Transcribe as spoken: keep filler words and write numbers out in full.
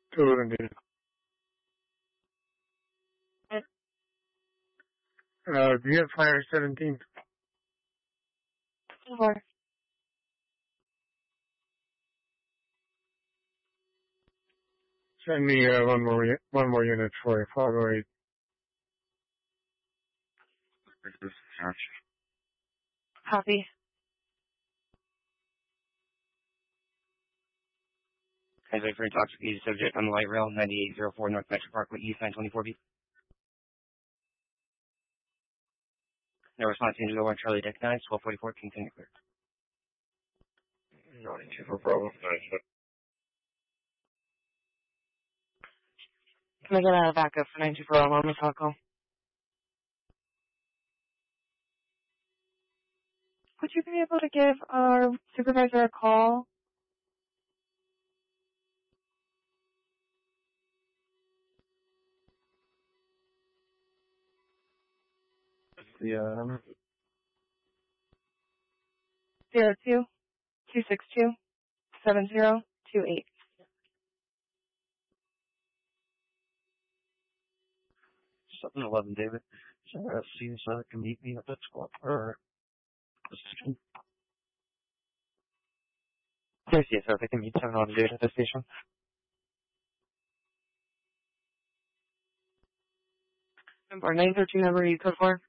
Two indeed. Uh, do you have Fire seventeen? Four. Send me uh, one more one more unit for five oh eight. Copy. Translate for intoxicated subject on the light rail, ninety-eight oh four North Metro Parkway East, nine twenty-four B. No response, change over on Charlie Deck nine, twelve forty-four, continue clear. ninety-two for Bravo. Can I get out of backup for nine two four on my call call? Would you be able to give our supervisor a call? The uh, number? Zero two two six two seven zero two eight. seven eleven, David. So uh, see so that can meet me at that squad. Or the station. Yes, yes, sir. They can meet seven eleven David at the station. Number nine thirteen number you code for?